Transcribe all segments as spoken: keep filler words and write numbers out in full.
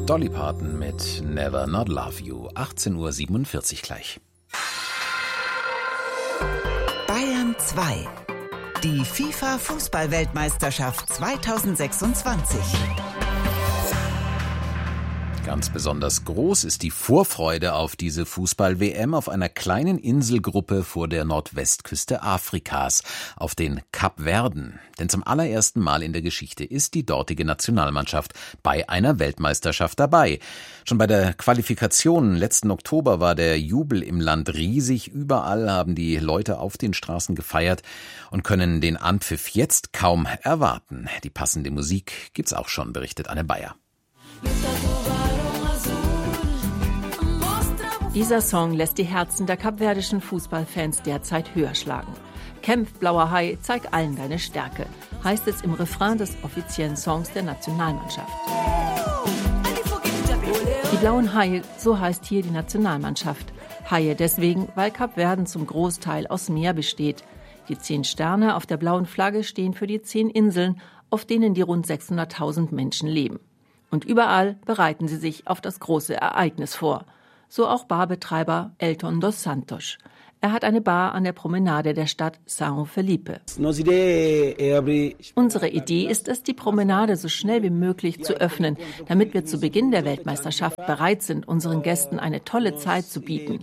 Dolly Parton mit Never Not Love You. achtzehn Uhr siebenundvierzig gleich. Bayern zwei. Die FIFA-Fußball-Weltmeisterschaft zweitausendsechsundzwanzig. Ganz besonders groß ist die Vorfreude auf diese Fußball-W M auf einer kleinen Inselgruppe vor der Nordwestküste Afrikas, auf den Kapverden. Denn zum allerersten Mal in der Geschichte ist die dortige Nationalmannschaft bei einer Weltmeisterschaft dabei. Schon bei der Qualifikation letzten Oktober war der Jubel im Land riesig. Überall haben die Leute auf den Straßen gefeiert und können den Anpfiff jetzt kaum erwarten. Die passende Musik gibt's auch schon, berichtet Anne Bayer. Dieser Song lässt die Herzen der kapverdischen Fußballfans derzeit höher schlagen. Kämpf, blauer Hai, zeig allen deine Stärke, heißt es im Refrain des offiziellen Songs der Nationalmannschaft. Die blauen Haie, so heißt hier die Nationalmannschaft. Haie deswegen, weil Kapverden zum Großteil aus Meer besteht. Die zehn Sterne auf der blauen Flagge stehen für die zehn Inseln, auf denen die rund sechshunderttausend Menschen leben. Und überall bereiten sie sich auf das große Ereignis vor. So auch Barbetreiber Elton dos Santos. Er hat eine Bar an der Promenade der Stadt São Felipe. Unsere Idee ist es, die Promenade so schnell wie möglich zu öffnen, damit wir zu Beginn der Weltmeisterschaft bereit sind, unseren Gästen eine tolle Zeit zu bieten.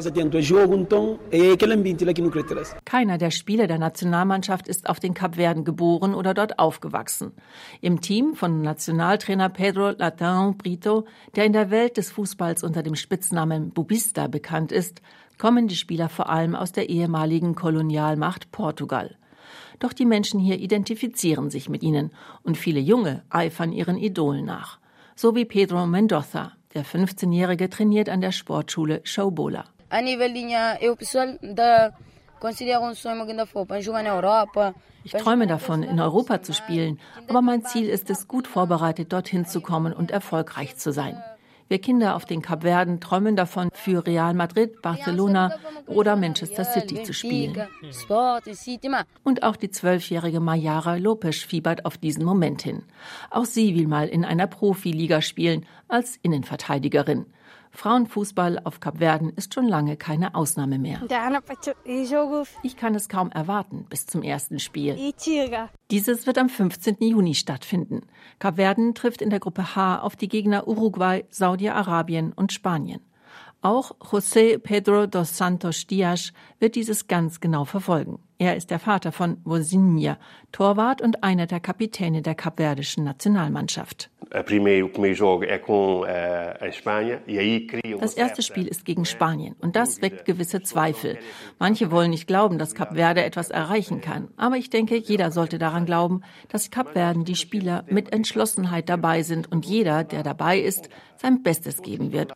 Keiner der Spieler der Nationalmannschaft ist auf den Kapverden geboren oder dort aufgewachsen. Im Team von Nationaltrainer Pedro Latão Brito, der in der Welt des Fußballs unter dem Spitznamen Bubista bekannt ist, kommen die Spieler vor allem aus der ehemaligen Kolonialmacht Portugal. Doch die Menschen hier identifizieren sich mit ihnen und viele Junge eifern ihren Idolen nach. So wie Pedro Mendoza. Der fünfzehnjährige trainiert an der Sportschule Showbola. Ich träume davon, in Europa zu spielen, aber mein Ziel ist es, gut vorbereitet dorthin zu kommen und erfolgreich zu sein. Wir Kinder auf den Kapverden träumen davon, für Real Madrid, Barcelona oder Manchester City zu spielen. Und auch die zwölfjährige Mayara Lopes fiebert auf diesen Moment hin. Auch sie will mal in einer Profiliga spielen, als Innenverteidigerin. Frauenfußball auf Kapverden ist schon lange keine Ausnahme mehr. Ich kann es kaum erwarten bis zum ersten Spiel. Dieses wird am fünfzehnten Juni stattfinden. Kapverden trifft in der Gruppe H auf die Gegner Uruguay, Saudi-Arabien und Spanien. Auch José Pedro dos Santos Dias wird dieses ganz genau verfolgen. Er ist der Vater von Vozinha, Torwart und einer der Kapitäne der kapverdischen Nationalmannschaft. Das erste Spiel ist gegen Spanien und das weckt gewisse Zweifel. Manche wollen nicht glauben, dass Kapverde etwas erreichen kann. Aber ich denke, jeder sollte daran glauben, dass Kapverden die Spieler mit Entschlossenheit dabei sind und jeder, der dabei ist, sein Bestes geben wird.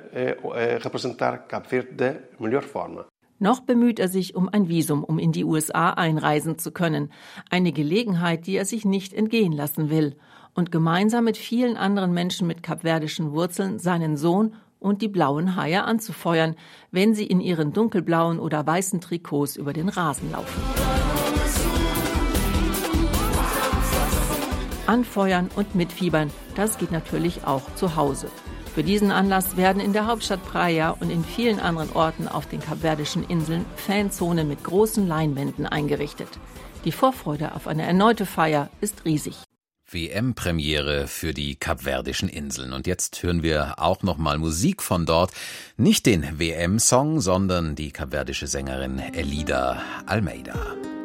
Noch bemüht er sich um ein Visum, um in die U S A einreisen zu können. Eine Gelegenheit, die er sich nicht entgehen lassen will. Und gemeinsam mit vielen anderen Menschen mit kapverdischen Wurzeln seinen Sohn und die blauen Haie anzufeuern, wenn sie in ihren dunkelblauen oder weißen Trikots über den Rasen laufen. Anfeuern und mitfiebern, das geht natürlich auch zu Hause. Für diesen Anlass werden in der Hauptstadt Praia und in vielen anderen Orten auf den kapverdischen Inseln Fanzonen mit großen Leinwänden eingerichtet. Die Vorfreude auf eine erneute Feier ist riesig. W M-Premiere für die kapverdischen Inseln. Und jetzt hören wir auch noch mal Musik von dort. Nicht den W M-Song, sondern die kapverdische Sängerin Elida Almeida.